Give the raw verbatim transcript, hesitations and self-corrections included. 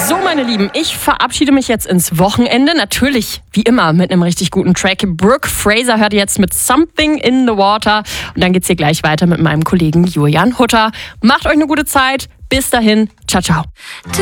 So, meine Lieben, ich verabschiede mich jetzt ins Wochenende. Natürlich, wie immer, mit einem richtig guten Track. Brooke Fraser hört jetzt mit Something in the Water. Und dann geht's hier gleich weiter mit meinem Kollegen Julian Hutter. Macht euch eine gute Zeit. Bis dahin. Ciao, ciao.